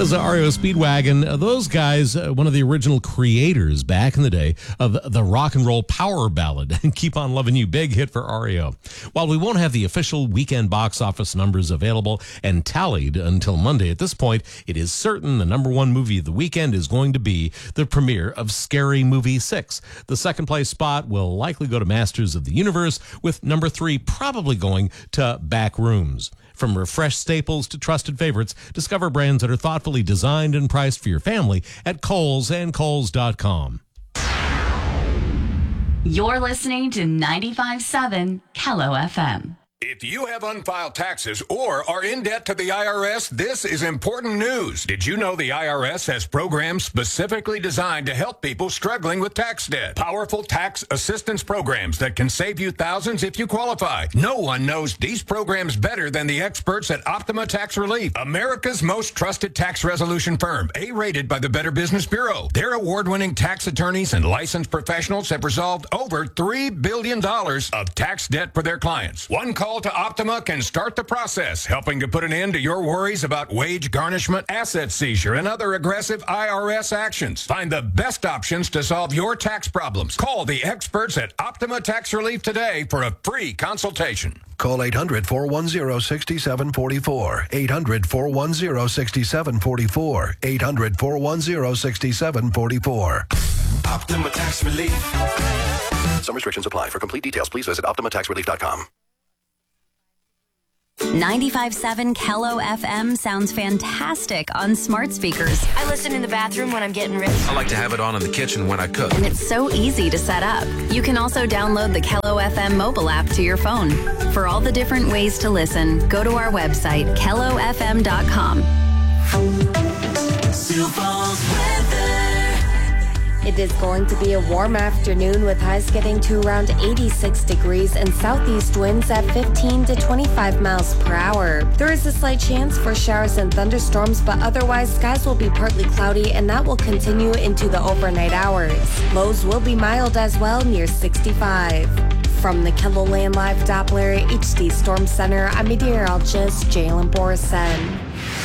That is REO Speedwagon. Those guys, one of the original creators back in the day of the rock and roll power ballad, Keep On Loving You, big hit for REO. While we won't have the official weekend box office numbers available and tallied until Monday, at this point, it is certain the number one movie of the weekend is going to be the premiere of Scary Movie 6. The second place spot will likely go to Masters of the Universe, with number 3 probably going to Back Rooms. From refreshed staples to trusted favorites, discover brands that are thoughtfully designed and priced for your family at Kohl's and Kohl's.com. You're listening to 95.7 Kello FM. If you have unfiled taxes or are in debt to the IRS, this is important news. Did you know the IRS has programs specifically designed to help people struggling with tax debt? Powerful tax assistance programs that can save you thousands if you qualify. No one knows these programs better than the experts at Optima Tax Relief, America's most trusted tax resolution firm, A-rated by the Better Business Bureau. Their award-winning tax attorneys and licensed professionals have resolved over $3 billion of tax debt for their clients. One call to Optima can start the process, helping to put an end to your worries about wage garnishment, asset seizure, and other aggressive IRS actions. Find the best options to solve your tax problems. Call the experts at Optima Tax Relief today for a free consultation. Call 800-410-6744. 800-410-6744. 800-410-6744. Optima Tax Relief. Some restrictions apply. For complete details, please visit OptimaTaxRelief.com. 95.7 Kello FM sounds fantastic on smart speakers. I listen in the bathroom when I'm getting ready. I like to have it on in the kitchen when I cook. And it's so easy to set up. You can also download the Kello FM mobile app to your phone. For all the different ways to listen, go to our website, KelloFM.com. It is going to be a warm afternoon with highs getting to around 86 degrees and southeast winds at 15 to 25 miles per hour. There is a slight chance for showers and thunderstorms, but otherwise skies will be partly cloudy and that will continue into the overnight hours. Lows will be mild as well, near 65. From the KELLOLAND Live Doppler HD Storm Center, I'm meteorologist Jalen Borison.